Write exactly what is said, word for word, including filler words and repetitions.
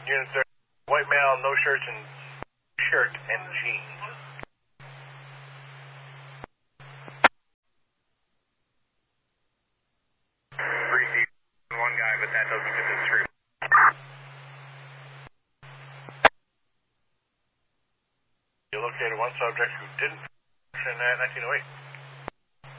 Unit thirty, white male, no shirt and shirt and jeans. Three feet, one guy, but that doesn't fit the street. You located one subject who didn't in uh, nineteen oh eight.